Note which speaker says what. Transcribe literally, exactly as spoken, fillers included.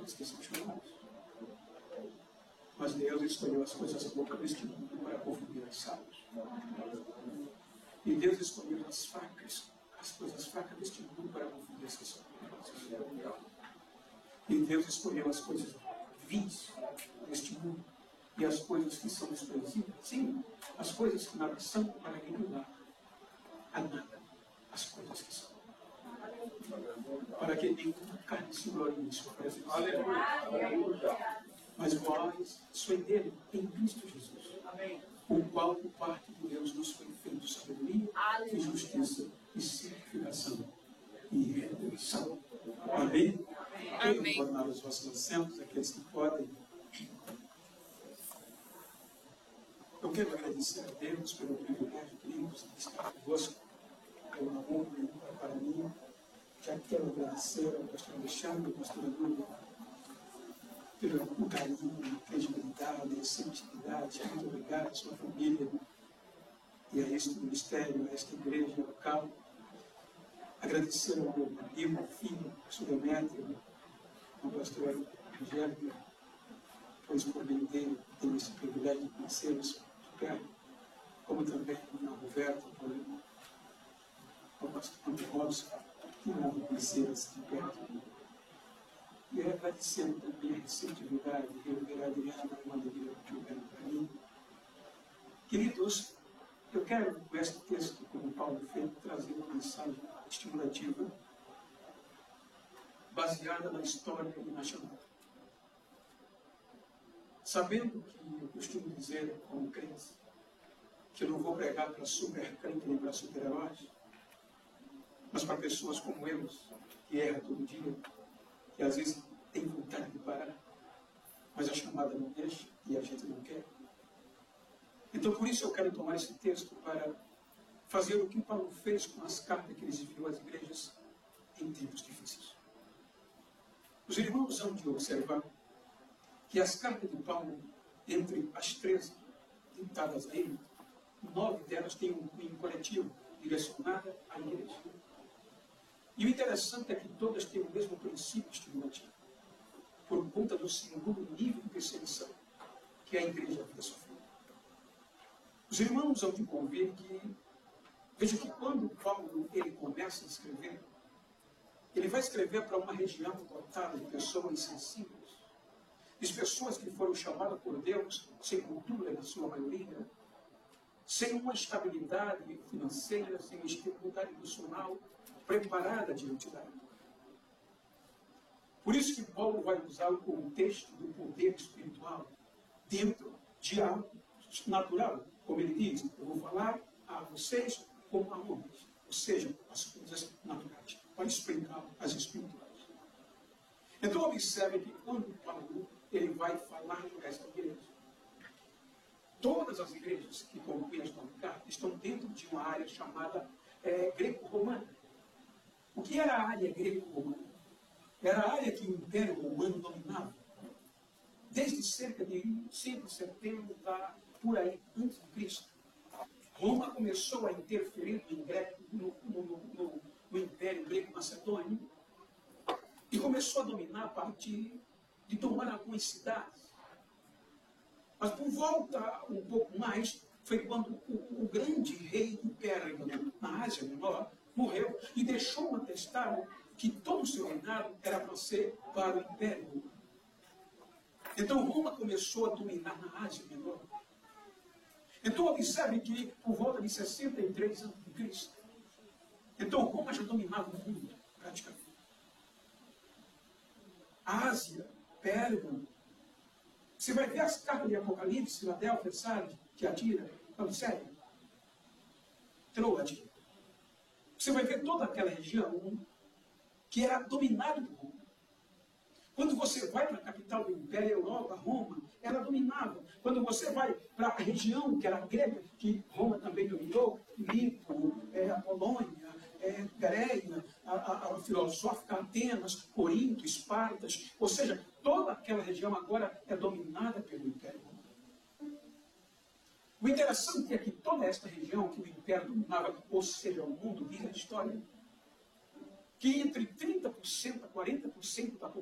Speaker 1: aqueles que são chamados. Mas Deus escolheu as coisas loucas deste mundo para confundir as sábios. E Deus escolheu as fracas, as coisas fracas deste mundo para confundir as que são poderosas. E Deus escolheu as coisas vis deste mundo e as coisas que são desprezíveis. Sim, as coisas que nada são para ignorar a nada as coisas que são. Para que nenhuma carne se glorie em sua presença. Aleluia. Mas vós sois dele em Cristo Jesus. Amém. O qual, por parte de Deus, nos foi feito sabedoria, e justiça, e santificação, e redenção. Amém? Amém. Tornar os vossos assentos, aqueles que podem. Eu quero agradecer a Deus pelo privilégio, queridos, de estar convosco. É uma honra para mim. Já quero agradecer ao pastor Alexandre, ao pastor Adúlio, pelo carinho, a credibilidade, a receptividade. Muito obrigado à sua família e a este ministério, a esta igreja local. Agradecer ao meu amigo, ao filho, ao pastor Demétrio, ao pastor Angélico, pois por bem dele tenho esse privilégio de conhecê-los de perto, como também ao Roberto, ao pastor Antônio Robson, que não conhecê-los de perto. E agradecendo também a receptividade e a Adriana, a irmã de Deus, que houveram para mim. Queridos, eu quero, com este texto, como Paulo fez, trazer uma mensagem estimulativa, baseada na história e na chamada. Sabendo que eu costumo dizer, como crente, que eu não vou pregar para super crente nem para super-heróis, mas para pessoas como eu, que erram todo dia, que às vezes tem vontade de parar, mas a chamada não deixa e a gente não quer. Então, por isso eu quero tomar esse texto para fazer o que Paulo fez com as cartas que ele enviou às igrejas em tempos difíceis. Os irmãos hão de observar que as cartas de Paulo, entre as treze ditadas a ele, nove delas têm um cunho coletivo direcionada à igreja. E o interessante é que todas têm o mesmo princípio estimulativo, por conta do segundo nível de perseguição que a igreja havia sofrido. Os irmãos hão de convir que, veja que quando Paulo ele começa a escrever, ele vai escrever para uma região dotada de pessoas sensíveis, de pessoas que foram chamadas por Deus sem cultura, na sua maioria, sem uma estabilidade financeira, sem uma estabilidade emocional preparada diante da época. Por isso que Paulo vai usar o contexto do poder espiritual dentro de algo natural. Como ele diz, eu vou falar a vocês como a homens, ou seja, as coisas naturais, para explicar as espirituais. Então observe que quando Paulo ele vai falar para esta igreja, todas as igrejas que compõem esta carta estão dentro de uma área chamada é, greco-romana. O que era a área greco-romana? Era a área que o Império Romano dominava. Desde cerca de cento e setenta, por aí, antes de Cristo. Roma começou a interferir em greco, no, no, no, no Império Greco-Macedônio e começou a dominar a partir de tomar algumas cidades. Mas por volta um pouco mais, foi quando o, o grande rei do Pérgamo, na Ásia Menor, morreu e deixou um atestado que todo o seu reinado era para ser para o Império Romano. Então Roma começou a dominar na Ásia Menor. Então observe que por volta de sessenta e três antes de Cristo, então Roma já dominava o mundo, praticamente. A Ásia, Pérgamo. Você vai ver as cartas de Apocalipse, Filadélfia, Sardes, Tiatira, Laodiceia, Troade. Você vai ver toda aquela região que era dominada por Roma. Quando você vai para a capital do Império, Europa, Roma, ela dominava. Quando você vai para a região que era grega, que Roma também dominou, Lipo, é, a Polônia, é, Gareia, a, a, a filosófica Atenas, Corinto, Espartas, ou seja, toda aquela região agora é dominada pelo Império Romano. O interessante é que toda esta região que o Império dominava, ou seja, o mundo, diz a história, que entre trinta por cento a quarenta por cento da